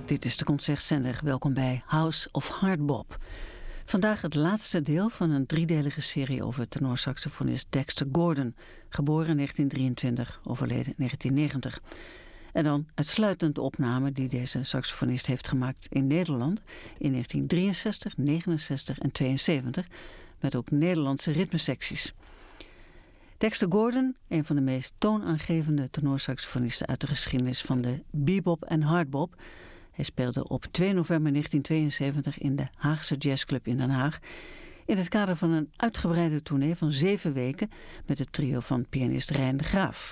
Dit is de Concertzender. Welkom bij House of Hardbop. Vandaag het laatste deel van een driedelige serie over tenorsaxofonist Dexter Gordon. Geboren in 1923, overleden in 1990. En dan uitsluitend de opname die deze saxofonist heeft gemaakt in Nederland in 1963, 69 en 72, met ook Nederlandse ritmesecties. Dexter Gordon, een van de meest toonaangevende tenorsaxofonisten uit de geschiedenis van de bebop en hardbop. Hij speelde op 2 november 1972 in de Haagse Jazzclub in Den Haag in het kader van een uitgebreide tournee van 7 weken met het trio van pianist Rein de Graaf.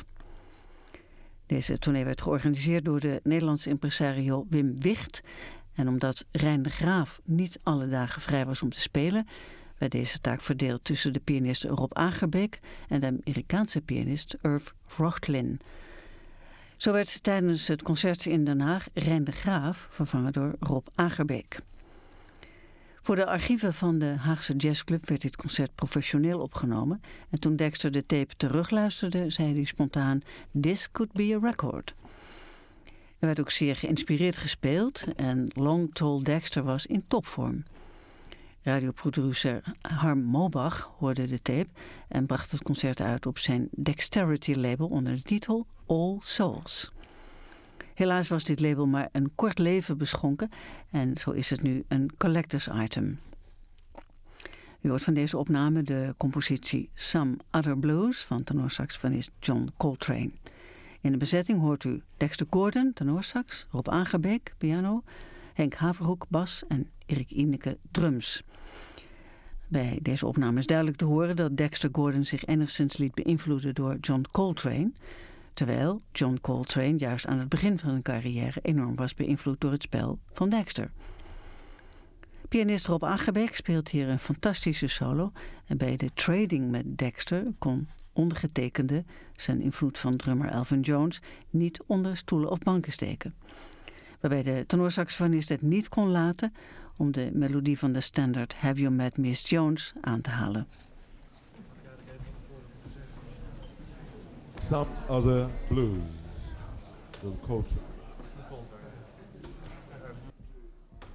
Deze tournee werd georganiseerd door de Nederlandse impresario Wim Wicht. En omdat Rein de Graaf niet alle dagen vrij was om te spelen, werd deze taak verdeeld tussen de pianist Rob Agerbeek en de Amerikaanse pianist Irv Vrochlin. Zo werd tijdens het concert in Den Haag Rein de Graaf vervangen door Rob Agerbeek. Voor de archieven van de Haagse Jazzclub werd dit concert professioneel opgenomen. En toen Dexter de tape terugluisterde, zei hij spontaan: "This could be a record." Er werd ook zeer geïnspireerd gespeeld en Long Tall Dexter was in topvorm. Radioproducer Harm Mobach hoorde de tape en bracht het concert uit op zijn Dexterity-label onder de titel All Souls. Helaas was dit label maar een kort leven beschonken en zo is het nu een collectors item. U hoort van deze opname de compositie Some Other Blues van tenorsaxofonist John Coltrane. In de bezetting hoort u Dexter Gordon, tenorsax, Rob Agerbeek, piano, Henk Haverhoek, bas en Erik Ineke, drums. Bij deze opname is duidelijk te horen dat Dexter Gordon zich enigszins liet beïnvloeden door John Coltrane, terwijl John Coltrane juist aan het begin van zijn carrière enorm was beïnvloed door het spel van Dexter. Pianist Rob Agerbeek speelt hier een fantastische solo en bij de trading met Dexter kon ondergetekende zijn invloed van drummer Elvin Jones niet onder stoelen of banken steken. Waarbij de tenorsaxofonist het niet kon laten om de melodie van de standaard Have You Met Miss Jones aan te halen. Some Other Blues, John Coltrane.